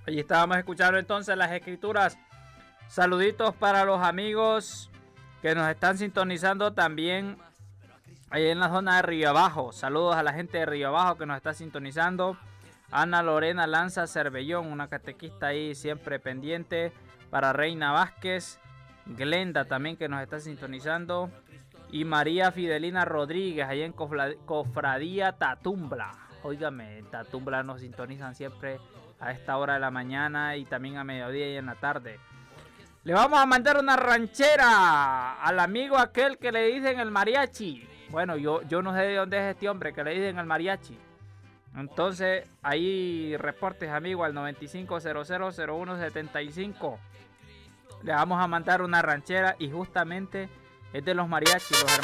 Allí estábamos escuchando entonces las escrituras. Saluditos para los amigos que nos están sintonizando también ahí en la zona de Río Abajo. Saludos a la gente de Río Abajo que nos está sintonizando. Ana Lorena Lanza Cervellón, una catequista ahí siempre pendiente. Para Reina Vázquez. Glenda también que nos está sintonizando. Y María Fidelina Rodríguez, ahí en Cofradía Tatumbla. Óigame, en Tatumbla nos sintonizan siempre a esta hora de la mañana y también a mediodía y en la tarde. Le vamos a mandar una ranchera al amigo aquel que le dicen el mariachi. Bueno, yo no sé de dónde es este hombre que le dicen el mariachi. Entonces, ahí reportes, amigo, al 95000175. Le vamos a mandar una ranchera y justamente es de los mariachis, los hermanos.